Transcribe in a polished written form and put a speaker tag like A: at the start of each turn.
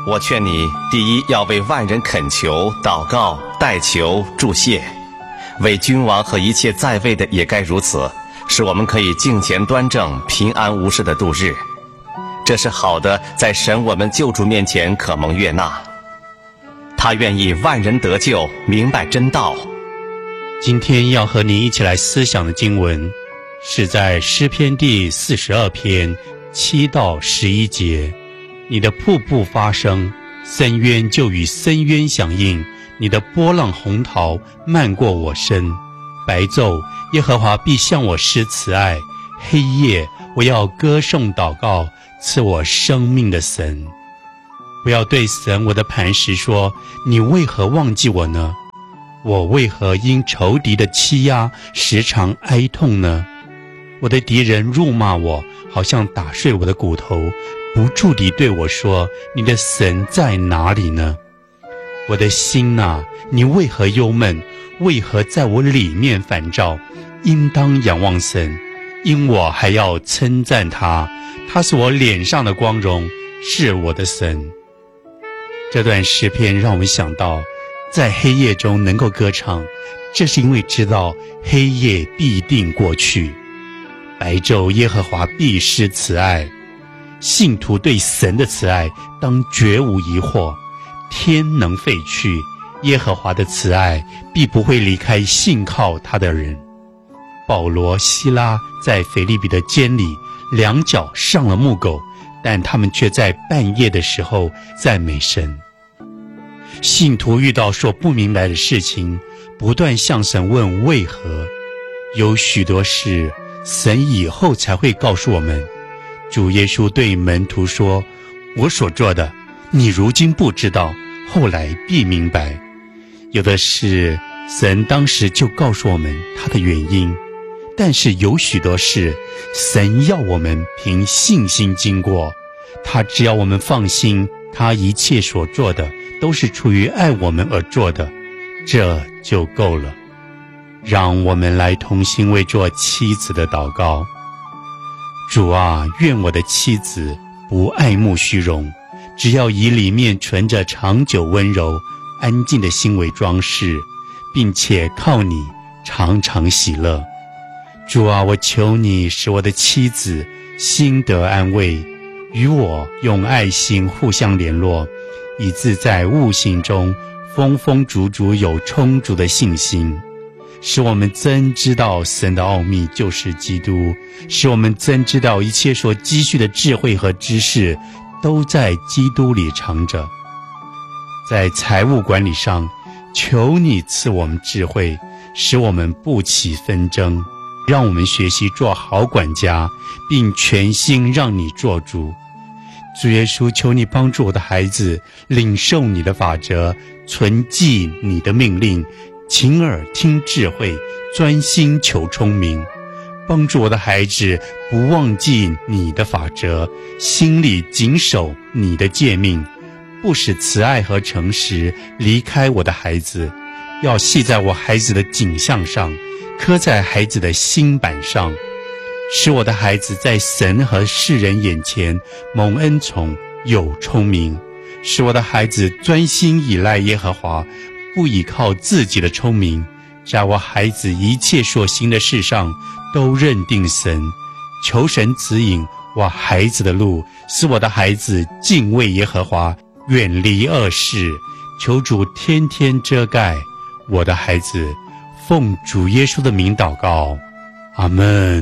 A: 我劝你，第一要为万人恳求、祷告、代求、祝谢，为君王和一切在位的也该如此，使我们可以敬虔端正、平安无事的度日。这是好的，在神我们救主面前可蒙悦纳。他愿意万人得救，明白真道。
B: 今天要和你一起来思想的经文是在诗篇第42篇7到11节。你的瀑布发声，深渊就与深渊响应，你的波浪洪涛漫过我身。白昼耶和华必向我施慈爱，黑夜我要歌颂祷告赐我生命的神。不要对神我的磐石说，你为何忘记我呢？我为何因仇敌的欺压时常哀痛呢？我的敌人辱骂我，好像打碎我的骨头，不住地对我说，你的神在哪里呢？我的心啊，你为何忧闷？为何在我里面烦躁？应当仰望神，因我还要称赞他，他是我脸上的光荣，是我的神。这段诗篇让我们想到，在黑夜中能够歌唱，这是因为知道黑夜必定过去，白昼耶和华必施慈爱。信徒对神的慈爱当绝无疑惑，天能废去，耶和华的慈爱必不会离开信靠他的人。保罗、西拉在腓立比的监里，两脚上了木狗，但他们却在半夜的时候赞美神。信徒遇到说不明白的事情，不断向神问为何，有许多事神以后才会告诉我们。主耶稣对门徒说，我所做的你如今不知道，后来必明白。有的事神当时就告诉我们他的原因，但是有许多事神要我们凭信心经过，他只要我们放心，他一切所做的都是出于爱我们而做的，这就够了。让我们来同心为做妻子的祷告。主啊，愿我的妻子不爱慕虚荣，只要以里面存着长久温柔安静的心为装饰，并且靠你常常喜乐。主啊，我求你使我的妻子心得安慰，与我用爱心互相联络，以致在悟性中丰丰足足有充足的信心，使我们真知道神的奥秘就是基督，使我们真知道一切所积蓄的智慧和知识都在基督里藏着。在财务管理上，求你赐我们智慧，使我们不起纷争，让我们学习做好管家，并全心让你做主。主耶稣，求你帮助我的孩子领受你的法则，存记你的命令，勤耳听智慧，专心求聪明。帮助我的孩子不忘记你的法则，心里谨守你的诫命，不使慈爱和诚实离开我的孩子，要系在我孩子的颈项上，刻在孩子的心板上，使我的孩子在神和世人眼前蒙恩宠，有聪明，使我的孩子专心依赖耶和华，不依靠自己的聪明，在我孩子一切所行的事上都认定神，求神指引我孩子的路，使我的孩子敬畏耶和华，远离恶事。求主天天遮盖我的孩子，奉主耶稣的名祷告，阿们。